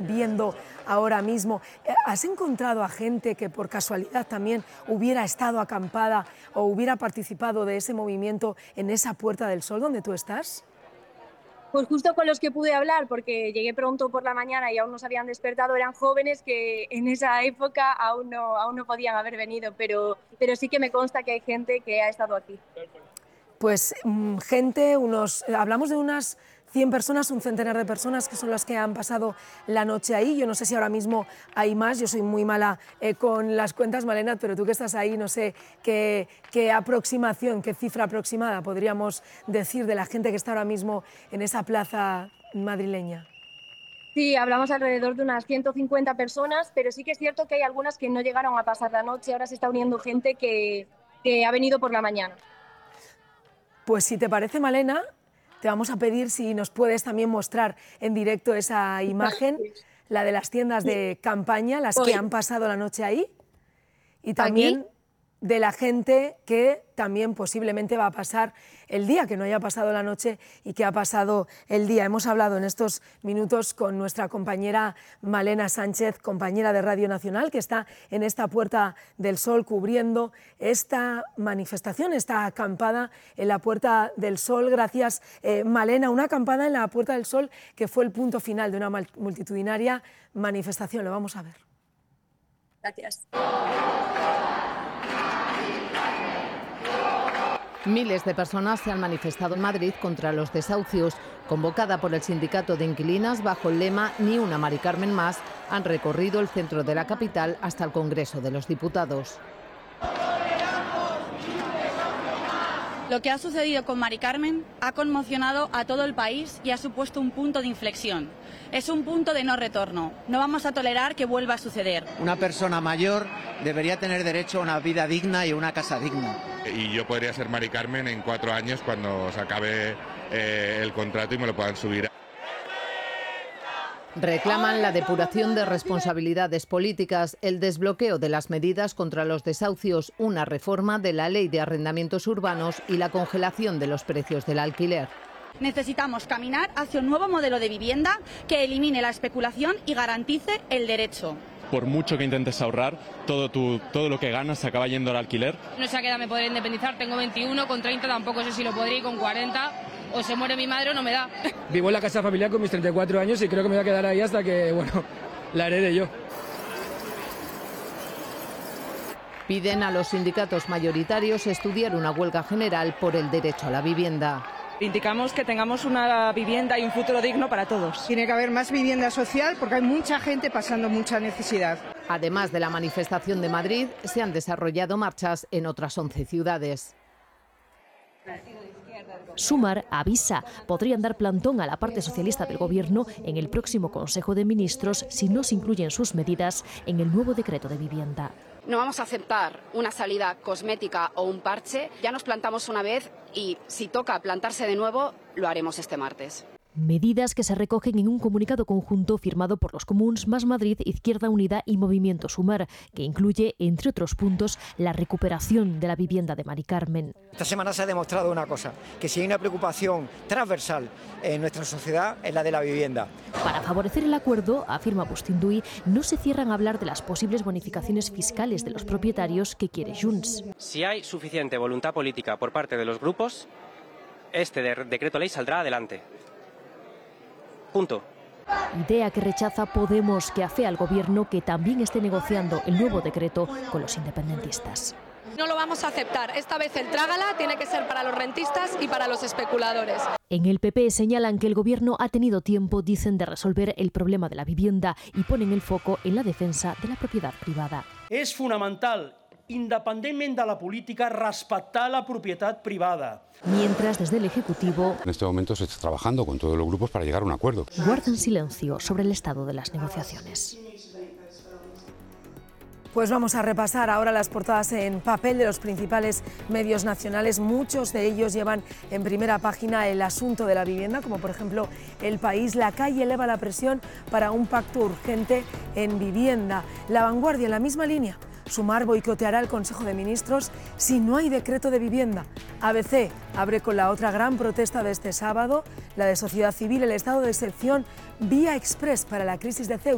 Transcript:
viendo ahora mismo. ¿Has encontrado a gente que por casualidad también hubiera estado acampada o hubiera participado de ese movimiento en esa Puerta del Sol donde tú estás? Pues justo con los que pude hablar, porque llegué pronto por la mañana y aún no se habían despertado, eran jóvenes que en esa época aún no podían haber venido, pero sí que me consta que hay gente que ha estado aquí. Pues hablamos de unas 100 personas, un centenar de personas que son las que han pasado la noche ahí. Yo no sé si ahora mismo hay más, yo soy muy mala con las cuentas, Malena, pero tú que estás ahí, no sé qué aproximación, qué cifra aproximada podríamos decir de la gente que está ahora mismo en esa plaza madrileña. Sí, hablamos alrededor de unas 150 personas, pero sí que es cierto que hay algunas que no llegaron a pasar la noche, ahora se está uniendo gente que ha venido por la mañana. Pues si te parece, Malena, te vamos a pedir si nos puedes también mostrar en directo esa imagen, la de las tiendas de campaña, las que han pasado la noche ahí, y también de la gente que también posiblemente va a pasar el día, que no haya pasado la noche y que ha pasado el día. Hemos hablado en estos minutos con nuestra compañera Malena Sánchez, compañera de Radio Nacional, que está en esta Puerta del Sol cubriendo esta manifestación, esta acampada en la Puerta del Sol. Gracias, Malena. Una acampada en la Puerta del Sol que fue el punto final de una multitudinaria manifestación. Lo vamos a ver. Gracias. Miles de personas se han manifestado en Madrid contra los desahucios. Convocada por el sindicato de inquilinas bajo el lema Ni una Mari Carmen más, han recorrido el centro de la capital hasta el Congreso de los Diputados. Lo que ha sucedido con Mari Carmen ha conmocionado a todo el país y ha supuesto un punto de inflexión. Es un punto de no retorno. No vamos a tolerar que vuelva a suceder. Una persona mayor debería tener derecho a una vida digna y una casa digna. Y yo podría ser Mari Carmen en 4 años cuando se acabe el contrato y me lo puedan subir. Reclaman la depuración de responsabilidades políticas, el desbloqueo de las medidas contra los desahucios, una reforma de la ley de arrendamientos urbanos y la congelación de los precios del alquiler. Necesitamos caminar hacia un nuevo modelo de vivienda que elimine la especulación y garantice el derecho. Por mucho que intentes ahorrar, todo lo que ganas se acaba yendo al alquiler. No sé a qué edad me podré independizar, tengo 21, con 30 tampoco sé si lo podré, y con 40 o se muere mi madre o no me da. Vivo en la casa familiar con mis 34 años y creo que me voy a quedar ahí hasta que, la herede yo. Piden a los sindicatos mayoritarios estudiar una huelga general por el derecho a la vivienda. Indicamos que tengamos una vivienda y un futuro digno para todos. Tiene que haber más vivienda social porque hay mucha gente pasando mucha necesidad. Además de la manifestación de Madrid, se han desarrollado marchas en otras 11 ciudades. Sumar avisa, podrían dar plantón a la parte socialista del Gobierno en el próximo Consejo de Ministros si no se incluyen sus medidas en el nuevo decreto de vivienda. No vamos a aceptar una salida cosmética o un parche. Ya nos plantamos una vez y si toca plantarse de nuevo, lo haremos este martes. Medidas que se recogen en un comunicado conjunto firmado por los Comuns, Más Madrid, Izquierda Unida y Movimiento Sumar, que incluye, entre otros puntos, la recuperación de la vivienda de Mari Carmen. Esta semana se ha demostrado una cosa, que si hay una preocupación transversal en nuestra sociedad es la de la vivienda. Para favorecer el acuerdo, afirma Bustinduy, no se cierran a hablar de las posibles bonificaciones fiscales de los propietarios que quiere Junts. Si hay suficiente voluntad política por parte de los grupos, este decreto ley saldrá adelante. Punto. Idea que rechaza Podemos, que afea al Gobierno que también esté negociando el nuevo decreto con los independentistas. No lo vamos a aceptar. Esta vez el trágala tiene que ser para los rentistas y para los especuladores. En el PP señalan que el Gobierno ha tenido tiempo, dicen, de resolver el problema de la vivienda y ponen el foco en la defensa de la propiedad privada. És fonamental, independentment de la política, respectar la propietat privada. Mientras, desde el Ejecutivo, en este momento se está trabajando con todos los grupos para llegar a un acuerdo. Guardan silencio sobre el estado de las negociaciones. Pues vamos a repasar ahora las portadas en papel de los principales medios nacionales. Muchos de ellos llevan en primera página el asunto de la vivienda, como por ejemplo El País. La Calle eleva la presión para un pacto urgente en vivienda. La Vanguardia, en la misma línea. Sumar boicoteará el Consejo de Ministros si no hay decreto de vivienda. ABC abre con la otra gran protesta de este sábado, la de sociedad civil, el estado de excepción vía express para la crisis de Ceuta.